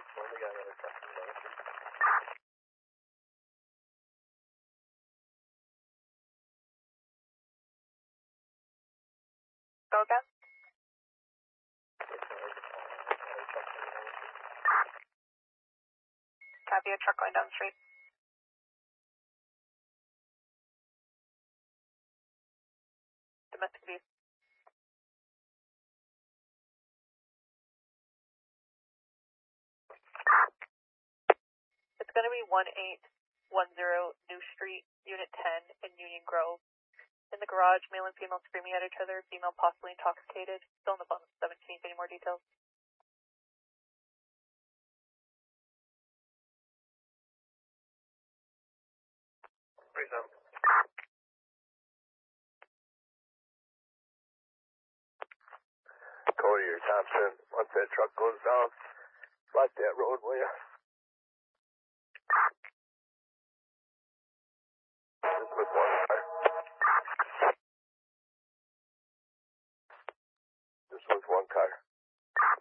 Go again? Copy, a truck going down the street. Domestic view. It's going to be 1810 New Street, Unit 10 in Union Grove. In the garage, male and female screaming at each other, female possibly intoxicated. Still on the phone with 17th. Any more details? Cody or Thompson, once that truck goes down, block that road, will ya? Just with one car. Just with one car.